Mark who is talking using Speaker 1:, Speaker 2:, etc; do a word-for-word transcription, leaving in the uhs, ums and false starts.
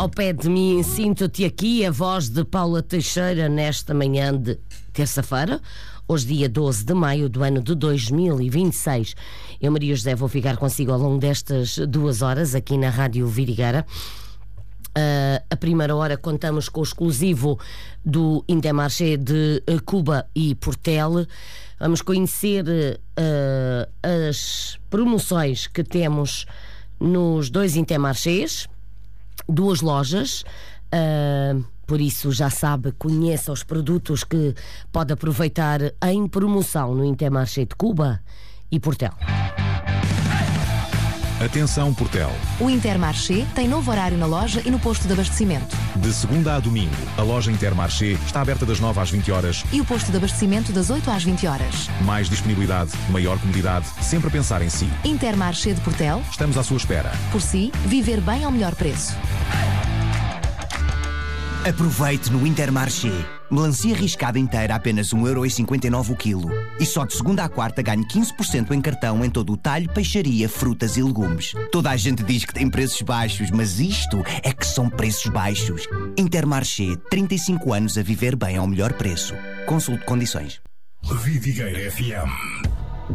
Speaker 1: Ao pé de mim, sinto-te aqui, a voz de Paula Teixeira, nesta manhã de terça-feira, hoje dia doze de maio do ano de dois mil e vinte e seis. Eu, Maria José, vou ficar consigo ao longo destas duas horas aqui na Rádio Virigueira. Uh, a primeira hora contamos com o exclusivo do Intermarché de uh, Cuba e Portel. Vamos conhecer uh, as promoções que temos nos dois Intermarchés, duas lojas. Uh, por isso já sabe, conheça os produtos que pode aproveitar em promoção no Intermarché de Cuba e Portel.
Speaker 2: Atenção, Portel.
Speaker 3: O Intermarché tem novo horário na loja e no posto de abastecimento.
Speaker 2: De segunda a domingo, a loja Intermarché está aberta das nove às vinte horas
Speaker 3: e o posto de abastecimento das oito às vinte horas.
Speaker 2: Mais disponibilidade, maior comodidade, sempre a pensar em si.
Speaker 3: Intermarché de Portel.
Speaker 2: Estamos à sua espera.
Speaker 3: Por si, viver bem ao melhor preço.
Speaker 4: Aproveite no Intermarché. Melancia riscada inteira a apenas um euro e cinquenta e nove o quilo. E só de segunda à quarta ganhe quinze por cento em cartão em todo o talho, peixaria, frutas e legumes. Toda a gente diz que tem preços baixos, mas isto é que são preços baixos. Intermarché, trinta e cinco anos a viver bem ao melhor preço. Consulte condições.
Speaker 5: Vidigueira F M.